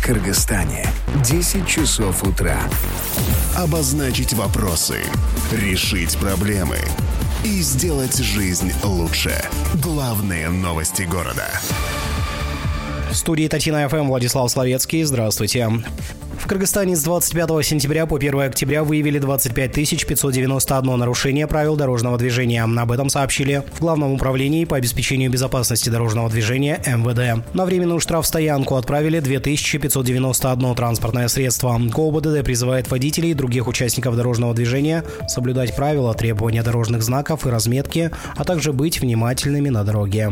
Кыргызстане 10 часов утра. Обозначить вопросы, решить проблемы и сделать жизнь лучше. Главные новости города. В студии Татьяна ФМ Владислав Словецкий. Здравствуйте. В Кыргызстане с 25 сентября по 1 октября выявили 25 591 нарушение правил дорожного движения. Об этом сообщили в Главном управлении по обеспечению безопасности дорожного движения МВД. На временную штрафстоянку отправили 2591 транспортное средство. ГОБДД призывает водителей и других участников дорожного движения соблюдать правила, требования дорожных знаков и разметки, а также быть внимательными на дороге.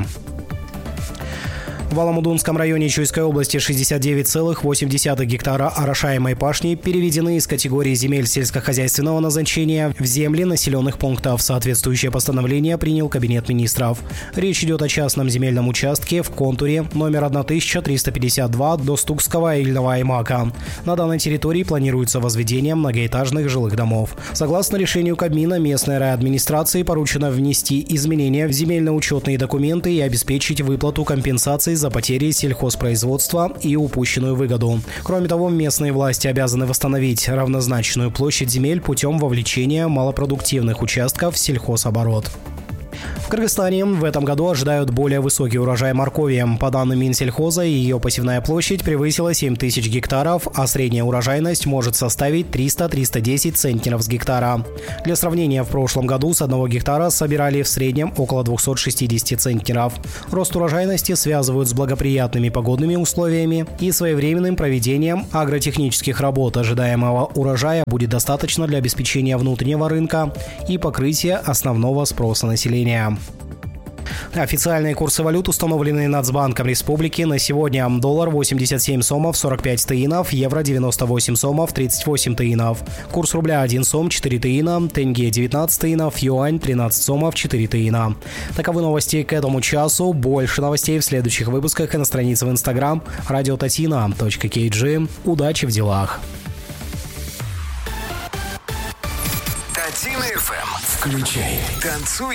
В Аламудунском районе Чуйской области 69,8 гектара орошаемой пашни переведены из категории земель сельскохозяйственного назначения в земли населенных пунктов. Соответствующее постановление принял Кабинет министров. Речь идет о частном земельном участке в контуре номер 1352 до Стукского и Ильного аймака. На данной территории планируется возведение многоэтажных жилых домов. Согласно решению Кабмина, местной райадминистрации поручено внести изменения в земельно-учетные документы и обеспечить выплату компенсаций за потери сельхозпроизводства и упущенную выгоду. Кроме того, местные власти обязаны восстановить равнозначную площадь земель путем вовлечения малопродуктивных участков в сельхозоборот. В Кыргызстане в этом году ожидают более высокий урожай моркови. По данным Минсельхоза, ее посевная площадь превысила 7 тысяч гектаров, а средняя урожайность может составить 300-310 центнеров с гектара. Для сравнения, в прошлом году с 1 гектара собирали в среднем около 260 центнеров. Рост урожайности связывают с благоприятными погодными условиями и своевременным проведением агротехнических работ. Ожидаемого урожая будет достаточно для обеспечения внутреннего рынка и покрытия основного спроса населения. Официальные курсы валют, установленные Нацбанком Республики на сегодня. Доллар 87 сомов 45 тыинов, евро 98 сомов 38 тыинов. Курс рубля 1 сом 4 тыина, тенге 19 тыинов, юань 13 сомов 4 тыина. Таковы новости к этому часу. Больше новостей в следующих выпусках и на странице в Instagram radiotatina.kg. Удачи в делах. Татина ФМ. Включай. Танцуй.